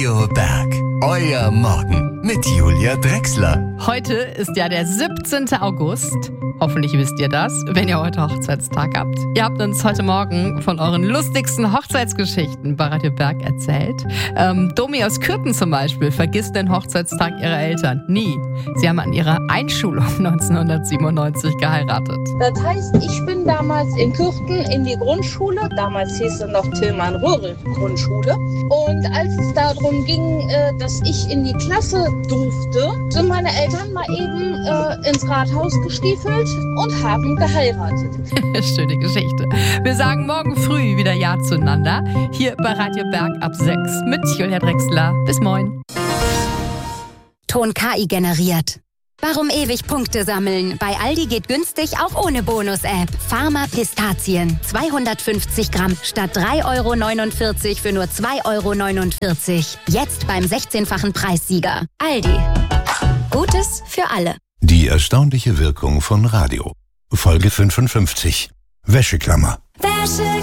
Radio Berg. Euer Morgen mit Julia Drechsler. Heute ist ja der 17. August. Hoffentlich wisst ihr das, wenn ihr heute Hochzeitstag habt. Ihr habt uns heute Morgen von euren lustigsten Hochzeitsgeschichten bei Radio Berg erzählt. Domi aus Kürten zum Beispiel vergisst den Hochzeitstag ihrer Eltern nie. Sie haben an ihrer Einschulung 1997 geheiratet. Das heißt, ich bin damals in Kürten in die Grundschule. Damals hieß es noch Tillmann-Röhre-Grundschule. Und als es darum ging, dass ich in die Klasse durfte, sind meine Eltern mal eben ins Rathaus gestiefelt und haben geheiratet. Schöne Geschichte. Wir sagen morgen früh wieder Ja zueinander. Hier bei Radio Berg ab 6 mit Julia Drechsler. Bis morgen. Ton KI generiert. Warum ewig Punkte sammeln? Bei Aldi geht günstig auch ohne Bonus-App. Pharma Pistazien. 250 Gramm statt 3,49 € für nur 2,49 €. Jetzt beim 16-fachen Preissieger. Aldi. Gutes für alle. Die erstaunliche Wirkung von Radio. Folge 55. Wäscheklammer. Wäscheklammer.